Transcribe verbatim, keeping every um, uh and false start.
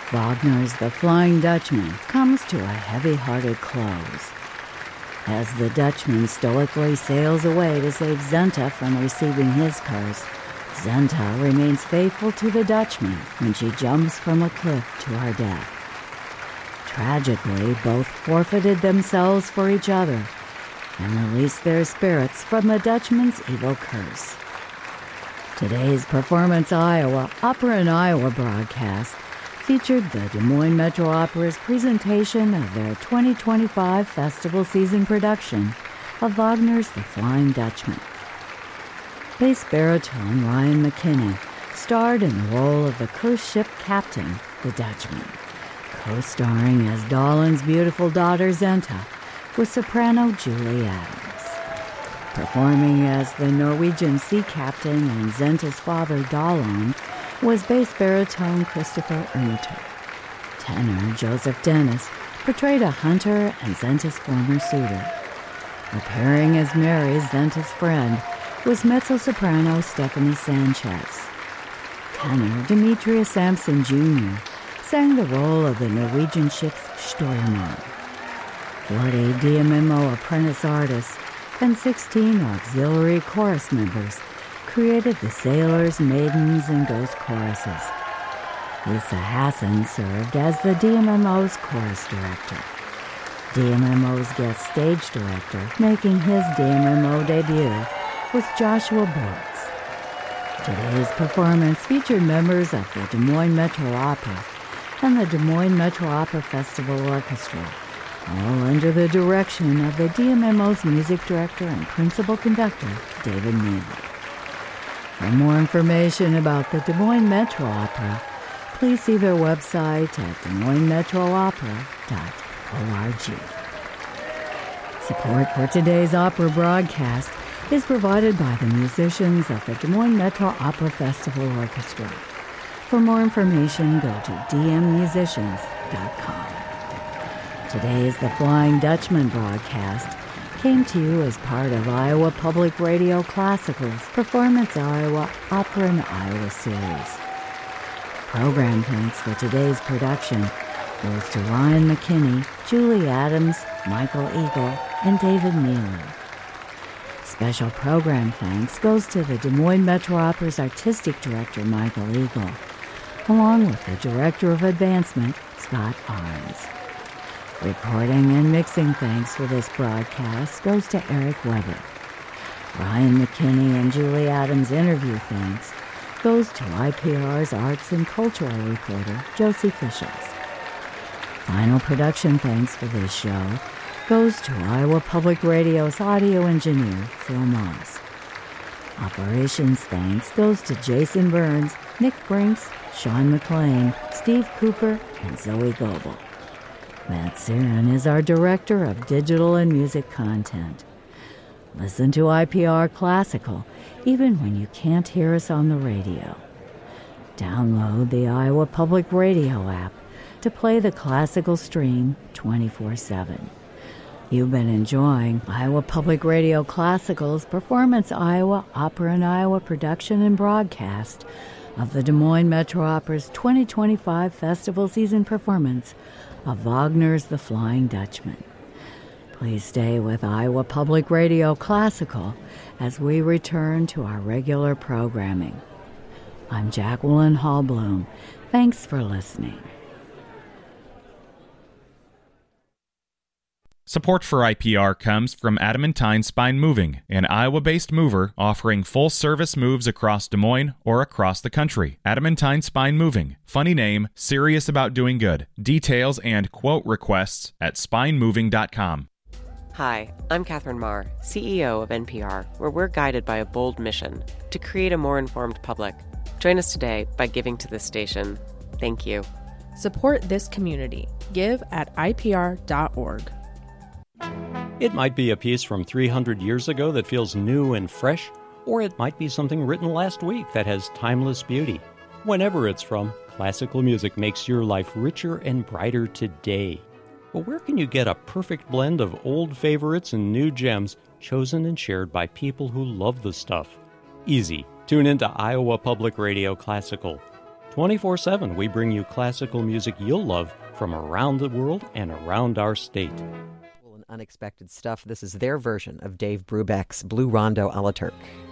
Wagner's The Flying Dutchman comes to a heavy-hearted close. As the Dutchman stoically sails away to save Zenta from receiving his curse, Zenta remains faithful to the Dutchman when she jumps from a cliff to her death. Tragically, both forfeited themselves for each other and released their spirits from the Dutchman's evil curse. Today's Performance Iowa Opera in Iowa broadcast featured the Des Moines Metro Opera's presentation of their twenty twenty-five festival season production of Wagner's The Flying Dutchman. Bass baritone Ryan McKinney starred in the role of the cruise ship captain, the Dutchman, co-starring as Dahlin's beautiful daughter Zenta with soprano Julie Adams. Performing as the Norwegian sea captain and Zenta's father Dahlin was bass baritone Christopher Ermitter. Tenor Joseph Dennis portrayed a hunter and Zenta's former suitor. Appearing as Mary, Zenta's friend, was mezzo-soprano Stephanie Sanchez. Tenor Demetrius Sampson Junior sang the role of the Norwegian ship's Steuermann. forty D M M O apprentice artists and sixteen auxiliary chorus members created the Sailors, Maidens, and Ghost choruses. Lisa Hassan served as the D M M O's chorus director. D M M O's guest stage director, making his D M M O debut, was Joshua Bortz. Today's performance featured members of the Des Moines Metro Opera and the Des Moines Metro Opera Festival Orchestra, all under the direction of the D M M O's music director and principal conductor, David Neely. For more information about the Des Moines Metro Opera, please see their website at des moines metro opera dot org. Support for today's opera broadcast is provided by the musicians of the Des Moines Metro Opera Festival Orchestra. For more information, go to d m musicians dot com. Today's The Flying Dutchman broadcast came to you as part of Iowa Public Radio Classical's Performance Iowa Opera in Iowa series. Program thanks for today's production goes to Ryan McKinney, Julie Adams, Michael Eagle, and David Neely. Special program thanks goes to the Des Moines Metro Opera's Artistic Director, Michael Eagle, along with the Director of Advancement, Scott Arns. Recording and mixing thanks for this broadcast goes to Eric Weber. Ryan McKinney and Julie Adams interview thanks goes to I P R's Arts and Cultural reporter, Josie Fischels. Final production thanks for this show goes to Iowa Public Radio's audio engineer, Phil Moss. Operations thanks goes to Jason Burns, Nick Brinks, Sean McLean, Steve Cooper, and Zoe Goebel. Matt Siren is our Director of Digital and Music Content. Listen to I P R Classical even when you can't hear us on the radio. Download the Iowa Public Radio app to play the classical stream twenty-four seven. You've been enjoying Iowa Public Radio Classical's Performance Iowa Opera in Iowa production and broadcast of the Des Moines Metro Opera's twenty twenty-five festival season performance of Wagner's The Flying Dutchman. Please stay with Iowa Public Radio Classical as we return to our regular programming. I'm Jacqueline Hallblum. Thanks for listening. Support for I P R comes from Adamantine Spine Moving, an Iowa-based mover offering full-service moves across Des Moines or across the country. Adamantine Spine Moving. Funny name, serious about doing good. Details and quote requests at spine moving dot com. Hi, I'm Catherine Marr, C E O of N P R, where we're guided by a bold mission to create a more informed public. Join us today by giving to this station. Thank you. Support this community. Give at I P R dot org. It might be a piece from three hundred years ago that feels new and fresh, or it might be something written last week that has timeless beauty. Whenever it's from, classical music makes your life richer and brighter today. But where can you get a perfect blend of old favorites and new gems chosen and shared by people who love the stuff? Easy. Tune into Iowa Public Radio Classical. twenty-four seven, we bring you classical music you'll love from around the world and around our state. And unexpected stuff. This is their version of Dave Brubeck's Blue Rondo a la Turk.